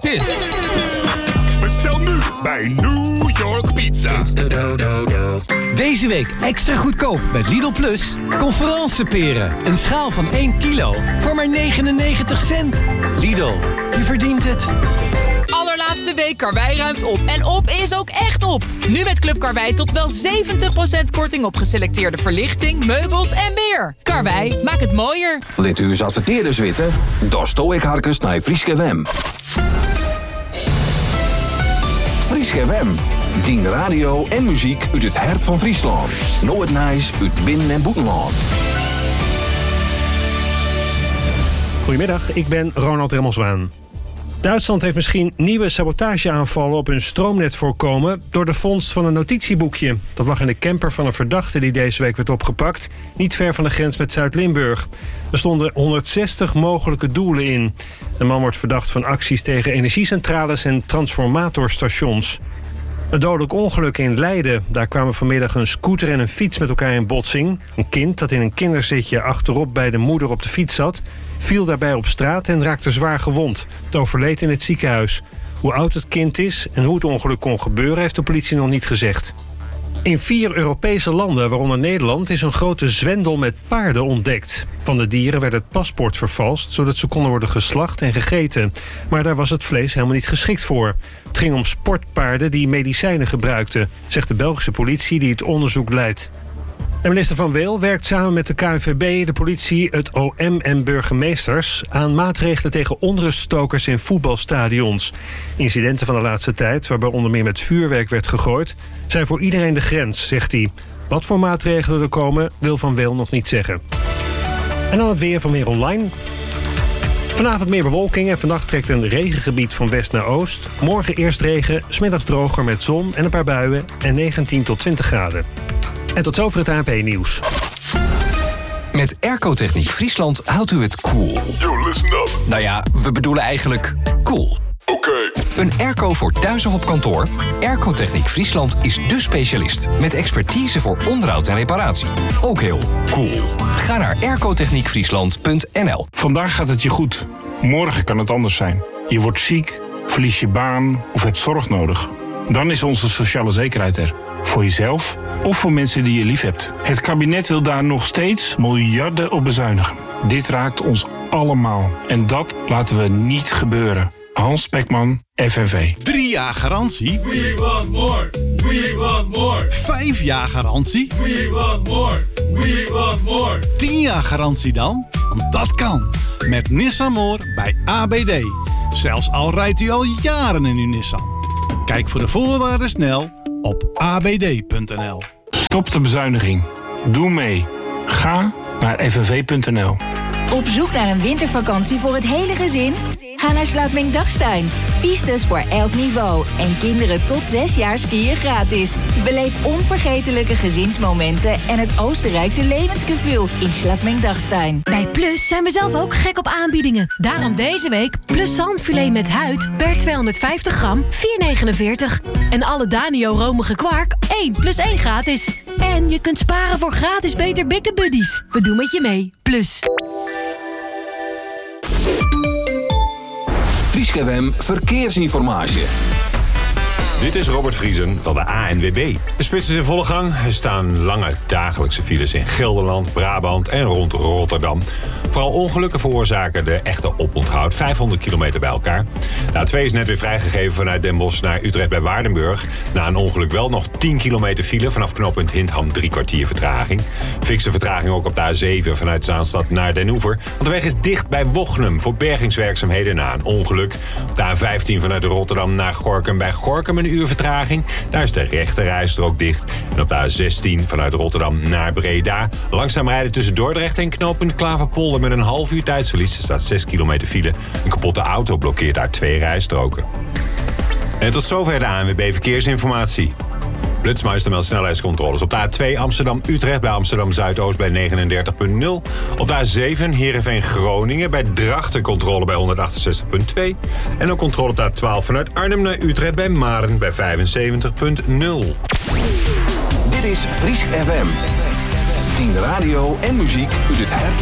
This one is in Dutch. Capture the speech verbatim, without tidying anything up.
is. Bestel nu bij New York Pizza. Deze week extra goedkoop met Lidl Plus. Conferenceperen. Een schaal van één kilo voor maar negenennegentig cent. Lidl, je verdient het. Allerlaatste week Karwei ruimt op. En op is ook echt op. Nu met Club Karwei tot wel zeventig procent korting op geselecteerde verlichting, meubels en meer. Karwei, maak het mooier. Let u eens adverteerders weten? Daar sto ik harkens naar Frieske Wem. Frieske Wem. Dien radio en muziek uit het hart van Friesland. Nooit Nijs uit Binnen- en Boetenland. Goedemiddag, ik ben Ronald Remmelswaan. Duitsland heeft misschien nieuwe sabotageaanvallen op hun stroomnet voorkomen door de vondst van een notitieboekje. Dat lag in de camper van een verdachte die deze week werd opgepakt, niet ver van de grens met Zuid-Limburg. Er stonden honderdzestig mogelijke doelen in. De man wordt verdacht van acties tegen energiecentrales en transformatorstations. Een dodelijk ongeluk in Leiden. Daar kwamen vanmiddag een scooter en een fiets met elkaar in botsing. Een kind dat in een kinderzitje achterop bij de moeder op de fiets zat, viel daarbij op straat en raakte zwaar gewond. Het overleed in het ziekenhuis. Hoe oud het kind is en hoe het ongeluk kon gebeuren, heeft de politie nog niet gezegd. In vier Europese landen, waaronder Nederland, is een grote zwendel met paarden ontdekt. Van de dieren werd het paspoort vervalst, zodat ze konden worden geslacht en gegeten. Maar daar was het vlees helemaal niet geschikt voor. Het ging om sportpaarden die medicijnen gebruikten, zegt de Belgische politie die het onderzoek leidt. En minister Van Weel werkt samen met de K N V B, de politie, het O M en burgemeesters aan maatregelen tegen onruststokers in voetbalstadions. Incidenten van de laatste tijd, waarbij onder meer met vuurwerk werd gegooid, zijn voor iedereen de grens, zegt hij. Wat voor maatregelen er komen, wil Van Weel nog niet zeggen. En dan het weer van Meer Online. Vanavond meer bewolking en vannacht trekt een regengebied van west naar oost. Morgen eerst regen, 's middags droger met zon en een paar buien en negentien tot twintig graden. En tot zover het A N P-nieuws. Met Airco-techniek Friesland houdt u het cool. Yo, listen up. Nou ja, we bedoelen eigenlijk cool. Oké. Okay. Een airco voor thuis of op kantoor? Airco-techniek Friesland is dé specialist. Met expertise voor onderhoud en reparatie. Ook heel cool. Ga naar airco-techniek friesland punt n l. Vandaag gaat het je goed. Morgen kan het anders zijn. Je wordt ziek, verlies je baan of hebt zorg nodig. Dan is onze sociale zekerheid er. Voor jezelf of voor mensen die je lief hebt. Het kabinet wil daar nog steeds miljarden op bezuinigen. Dit raakt ons allemaal. En dat laten we niet gebeuren. Hans Spekman, F N V. Drie jaar garantie. We want more. We want more. Vijf jaar garantie. We want more. We want more. Tien jaar garantie dan? Want dat kan. Met Nissan More bij A B D. Zelfs al rijdt u al jaren in uw Nissan. Kijk voor de voorwaarden snel op a b d punt n l. Stop de bezuiniging. Doe mee. Ga naar f n v punt n l. Op zoek naar een wintervakantie voor het hele gezin? Ga naar Slaapming-Dachstein. Pistes voor elk niveau. En kinderen tot zes jaar skiën gratis. Beleef onvergetelijke gezinsmomenten en het Oostenrijkse levensgevoel in Slaapming-Dachstein. Bij Plus zijn we zelf ook gek op aanbiedingen. Daarom deze week Plus zalmfilet met huid per tweehonderdvijftig gram vier negenenveertig. En alle Danio romige kwark één plus één gratis. En je kunt sparen voor gratis Beter Bikken Buddies. We doen met je mee. Plus. Frieske Wem Verkeersinformatie. Dit is Robert Vriesen van de A N W B. De spits is in volle gang. Er staan lange dagelijkse files in Gelderland, Brabant en rond Rotterdam. Vooral ongelukken veroorzaken de echte oponthoud. vijfhonderd kilometer bij elkaar. De A twee is net weer vrijgegeven vanuit Den Bosch naar Utrecht bij Waardenburg. Na een ongeluk wel nog tien kilometer file. Vanaf knooppunt Hindham drie kwartier vertraging. Fikse vertraging ook op de A zeven vanuit Zaanstad naar Den Oever. Want de weg is dicht bij Wochnum voor bergingswerkzaamheden na een ongeluk. Op de A vijftien vanuit Rotterdam naar Gorinchem bij Gorinchem een uur vertraging. Daar is de rechte rijstrook dicht. En op de A zestien vanuit Rotterdam naar Breda. Langzaam rijden tussen Dordrecht en knooppunt Klaverpolder met een half uur tijdsverlies. Er staat zes kilometer file. Een kapotte auto blokkeert daar twee rijstroken. En tot zover de A N W B Verkeersinformatie. Blutsmeister meldt snelheidscontroles op de A twee Amsterdam-Utrecht bij Amsterdam-Zuidoost bij negenendertig komma nul. Op de A zeven Heerenveen-Groningen bij Drachten controle bij honderdachtzestig komma twee. En ook controle op de A twaalf vanuit Arnhem naar Utrecht bij Maren bij vijfenzeventig komma nul. Dit is Friesk F M. Tien radio en muziek uit het hart